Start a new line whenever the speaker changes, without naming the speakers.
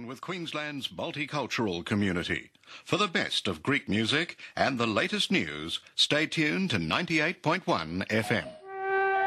connection with Queensland's multicultural community. For the best of Greek music and the latest news, stay tuned to 98.1 FM.